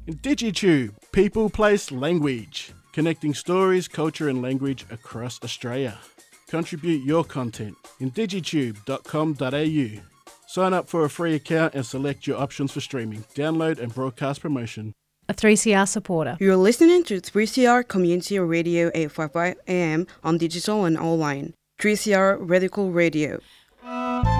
In DigiTube, people, place, language. Connecting stories, culture and language across Australia. Contribute your content in digitube.com.au. Sign up for a free account and select your options for streaming, download and broadcast promotion. A 3CR supporter. You're listening to 3CR Community Radio 855 AM on digital and online. 3CR Radical Radio.